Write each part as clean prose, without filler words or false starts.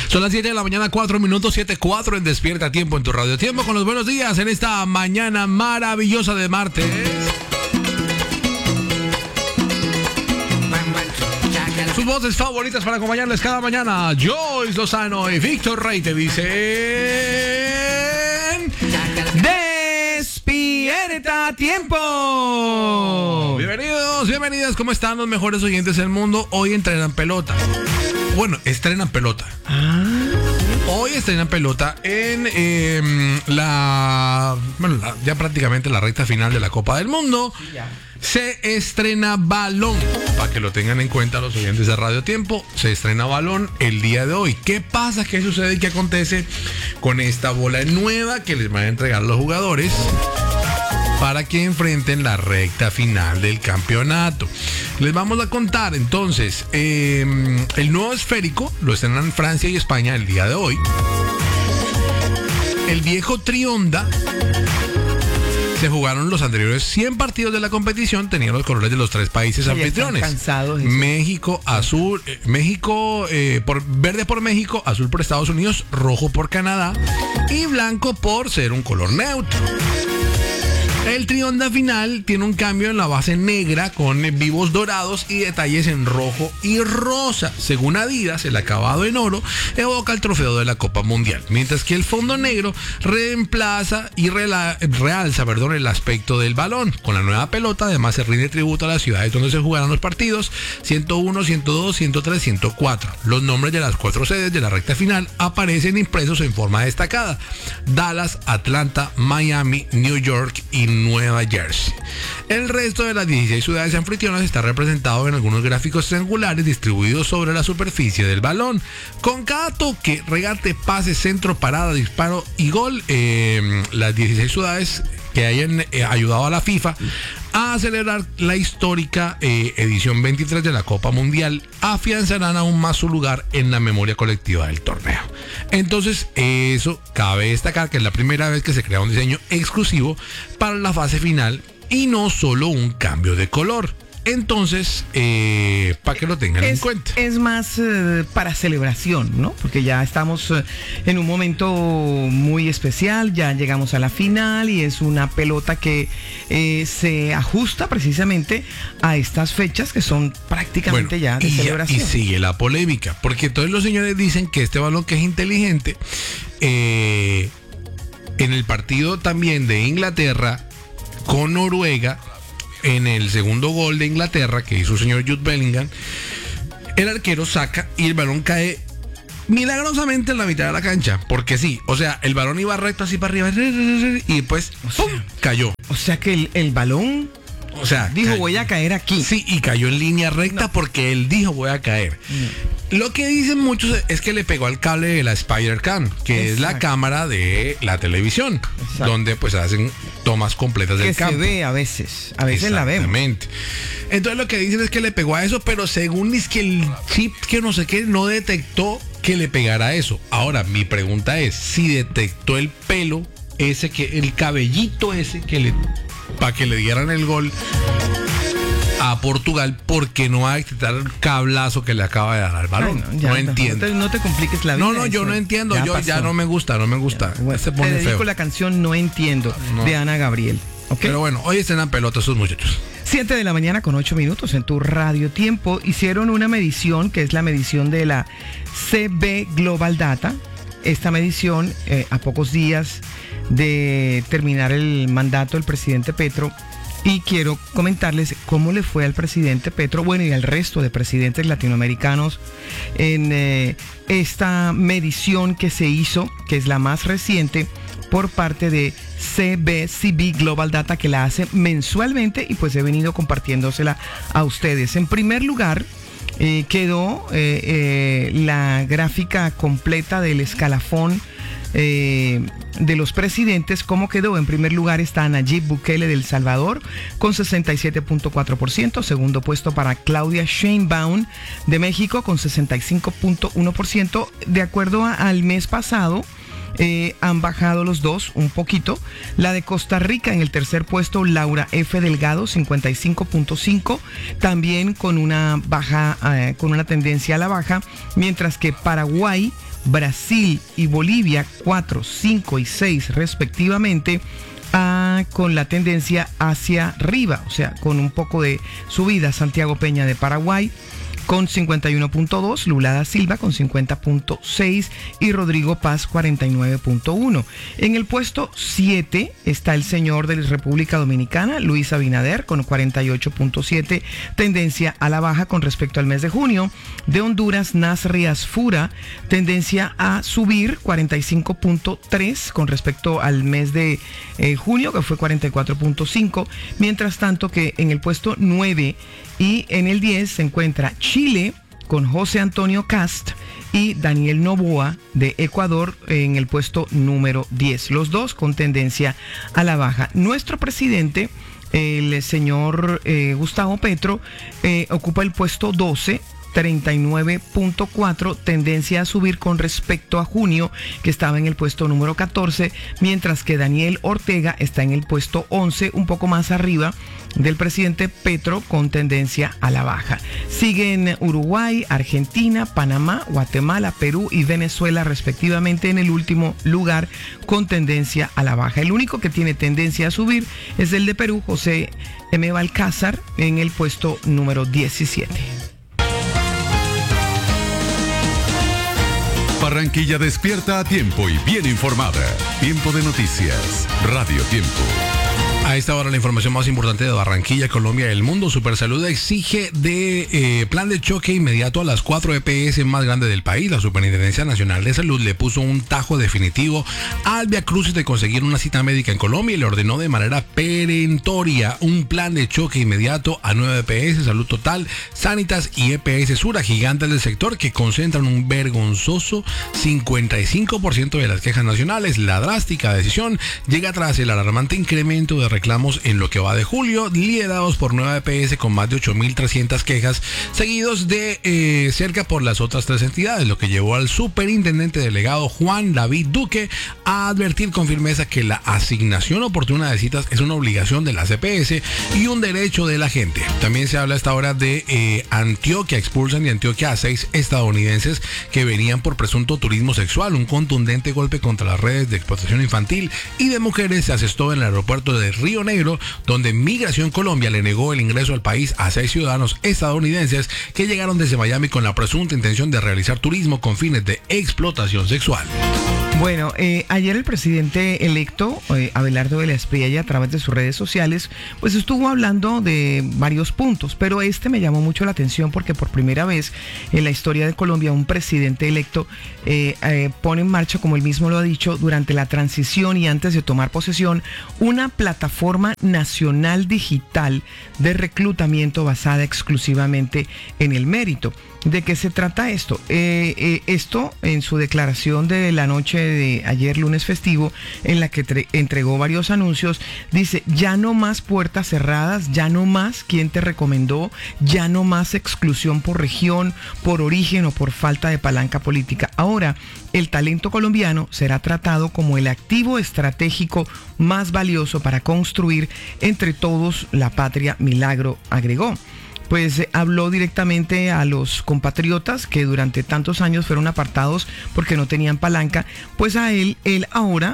Son las 7 de la mañana, 4 minutos, 7:04 en Despierta Tiempo en tu Radio Tiempo con los buenos días en esta mañana maravillosa de martes. Sus voces favoritas para acompañarles cada mañana, Joyce Lozano y Víctor Rey te dicen... ¡Despierta Tiempo! Bienvenidos, bienvenidas, ¿cómo están los mejores oyentes del mundo? Hoy entrenan pelota. Bueno, estrenan pelota. Hoy estrenan pelota en ya prácticamente la recta final de la Copa del Mundo. Sí, ya. Se estrena balón, para que lo tengan en cuenta los oyentes de Radio Tiempo. Se estrena balón el día de hoy. ¿Qué pasa? ¿Qué sucede y qué acontece con esta bola nueva que les van a entregar los jugadores para que enfrenten la recta final del campeonato? Les vamos a contar entonces el nuevo esférico lo estrenan Francia y España el día de hoy. El viejo trionda. Se jugaron los anteriores 100 partidos de la competición, tenían los colores de los tres países anfitriones. México, azul, verde por México, azul por Estados Unidos, rojo por Canadá y blanco por ser un color neutro. El trionda final tiene un cambio en la base negra con vivos dorados y detalles en rojo y rosa. Según Adidas, el acabado en oro evoca el trofeo de la Copa Mundial, mientras que el fondo negro reemplaza y realza el aspecto del balón. Con la nueva pelota, además, se rinde tributo a las ciudades donde se jugaron los partidos 101, 102, 103, 104. Los nombres de las 4 sedes de la recta final aparecen impresos en forma destacada: Dallas, Atlanta, Miami, New York y Nueva Jersey. El resto de las 16 ciudades anfitrionas está representado en algunos gráficos triangulares distribuidos sobre la superficie del balón. Con cada toque, regate, pase, centro, parada, disparo y gol, las 16 ciudades que hayan ayudado a la FIFA a celebrar la histórica edición 23 de la Copa Mundial afianzarán aún más su lugar en la memoria colectiva del torneo. Entonces, eso cabe destacar que es la primera vez que se crea un diseño exclusivo para la fase final y no solo un cambio de color. Entonces, para que lo tengan en cuenta. Es más para celebración, ¿no? Porque ya estamos en un momento muy especial, ya llegamos a la final y es una pelota que se ajusta precisamente a estas fechas que son prácticamente ya de celebración. Y sigue la polémica, porque todos los señores dicen que este balón que es inteligente, en el partido también de Inglaterra con Noruega, en el segundo gol de Inglaterra que hizo el señor Jude Bellingham, el arquero saca y el balón cae milagrosamente en la mitad de la cancha, porque sí, o sea, el balón iba recto así para arriba y después cayó. O sea que el balón, o sea, dijo voy a caer aquí. Sí, y cayó en línea recta porque él dijo voy a caer. Lo que dicen muchos es que le pegó al cable de la Spider-Cam, que es la cámara de la televisión, donde pues hacen tomas completas del campo. Que se ve a veces la vemos. Exactamente. Entonces lo que dicen es que le pegó a eso, pero según es que el chip que no sé qué no detectó que le pegara a eso. Ahora, mi pregunta es, si detectó el pelo ese, el cabellito ese para que le dieran el gol a Portugal, porque no va a detectar el cablazo que le acaba de dar al balón. No entiendo. No te compliques la vida. No, yo no entiendo. Ya no me gusta. Bueno, se pone te dedico feo. La canción No Entiendo de Ana Gabriel. ¿Okay? Pero bueno, hoy estrenan pelota esos muchachos. 7 de la mañana con 8 minutos en tu Radio Tiempo. Hicieron una medición que es la medición de la CB Global Data. Esta medición, a pocos días de terminar el mandato del presidente Petro. Y quiero comentarles cómo le fue al presidente Petro, bueno, y al resto de presidentes latinoamericanos en esta medición que se hizo, que es la más reciente, por parte de CB Global Data, que la hace mensualmente y pues he venido compartiéndosela a ustedes. En primer lugar, quedó la gráfica completa del escalafón de los presidentes. ¿Cómo quedó? En primer lugar está Nayib Bukele de El Salvador con 67.4%, segundo puesto para Claudia Sheinbaum de México con 65.1%. De acuerdo al mes pasado, Han bajado los dos un poquito. La de Costa Rica en el tercer puesto, Laura F. Delgado, 55.5, también con una baja, con una tendencia a la baja, mientras que Paraguay, Brasil y Bolivia, 4, 5 y 6 respectivamente, con la tendencia hacia arriba, o sea, con un poco de subida. Santiago Peña de Paraguay con 51.2, Lula da Silva con 50.6 y Rodrigo Paz 49.1. En el puesto 7 está el señor de la República Dominicana, Luis Abinader, con 48.7, tendencia a la baja con respecto al mes de junio. De Honduras, Nasri Asfura, tendencia a subir, 45.3 con respecto al mes de junio, que fue 44.5. Mientras tanto que en el puesto 9 y en el 10 se encuentra Chile con José Antonio Cast y Daniel Noboa de Ecuador en el puesto número 10. Los dos con tendencia a la baja. Nuestro presidente, el señor Gustavo Petro, ocupa el puesto 12. 39.4, tendencia a subir con respecto a junio, que estaba en el puesto número 14, mientras que Daniel Ortega está en el puesto 11, un poco más arriba del presidente Petro, con tendencia a la baja. Siguen Uruguay, Argentina, Panamá, Guatemala, Perú y Venezuela respectivamente en el último lugar con tendencia a la baja. El único que tiene tendencia a subir es el de Perú, José M. Balcázar, en el puesto número 17. Barranquilla despierta a tiempo y bien informada. Tiempo de noticias. Radio Tiempo. A esta hora la información más importante de Barranquilla, Colombia y el mundo. Supersalud exige de plan de choque inmediato a las 4 EPS más grandes del país. La Superintendencia Nacional de Salud le puso un tajo definitivo al viacrucis de conseguir una cita médica en Colombia y le ordenó de manera perentoria un plan de choque inmediato a 9 EPS, Salud Total, Sanitas y EPS Sura, gigantes del sector que concentran un vergonzoso 55% de las quejas nacionales. La drástica decisión llega tras el alarmante incremento de reclamos en lo que va de julio, liderados por 9 EPS con más de 8.300 quejas, seguidos de cerca por las otras tres entidades, lo que llevó al superintendente delegado Juan David Duque a advertir con firmeza que la asignación oportuna de citas es una obligación de las EPS y un derecho de la gente. También se habla a esta hora de Antioquia. Expulsan de Antioquia a 6 estadounidenses que venían por presunto turismo sexual. Un contundente golpe contra las redes de explotación infantil y de mujeres se asestó en el aeropuerto de Río Negro, donde Migración Colombia le negó el ingreso al país a 6 ciudadanos estadounidenses que llegaron desde Miami con la presunta intención de realizar turismo con fines de explotación sexual. Bueno, ayer el presidente electo, Abelardo de la Espriella, a través de sus redes sociales, pues estuvo hablando de varios puntos, pero este me llamó mucho la atención porque por primera vez en la historia de Colombia un presidente electo pone en marcha, como él mismo lo ha dicho, durante la transición y antes de tomar posesión, una plataforma nacional digital de reclutamiento basada exclusivamente en el mérito. ¿De qué se trata esto? Esto en su declaración de la noche de ayer, lunes festivo, en la que entregó varios anuncios, dice: ya no más puertas cerradas, ya no más quién te recomendó, ya no más exclusión por región, por origen o por falta de palanca política. Ahora, el talento colombiano será tratado como el activo estratégico más valioso para construir entre todos la patria, Milagro agregó. Pues habló directamente a los compatriotas que durante tantos años fueron apartados porque no tenían palanca. Pues a él ahora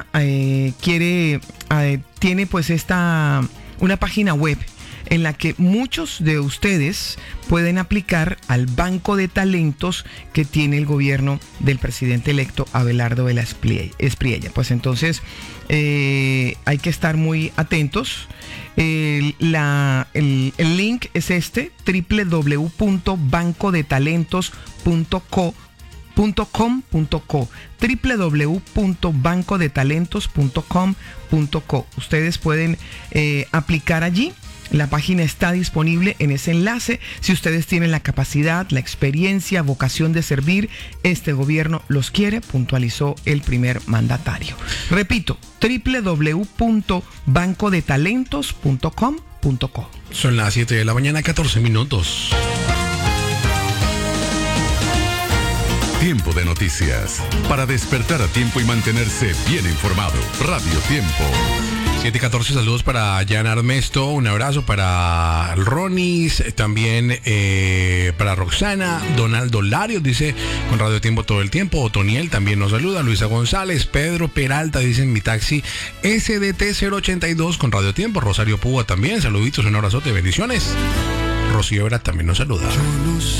tiene pues una página web en la que muchos de ustedes pueden aplicar al banco de talentos que tiene el gobierno del presidente electo Abelardo de la Espriella. Pues entonces hay que estar muy atentos. El link es este: www.bancodetalentos.co www.bancodetalentos.com.co. Ustedes pueden aplicar allí. La página está disponible en ese enlace. Si ustedes tienen la capacidad, la experiencia, vocación de servir, este gobierno los quiere, puntualizó el primer mandatario. Repito, www.bancodetalentos.com.co. Son las 7 de la mañana, 14 minutos. Tiempo de noticias. Para despertar a tiempo y mantenerse bien informado. Radio Tiempo. 7:14, saludos para Jan Armesto, un abrazo para Ronis, también para Roxana, Donaldo Larios dice con Radio Tiempo todo el tiempo, Otoniel también nos saluda, Luisa González, Pedro Peralta dice en mi taxi SDT 082 con Radio Tiempo, Rosario Púa también, saluditos, un abrazote, bendiciones. Rocío Vera también nos saluda.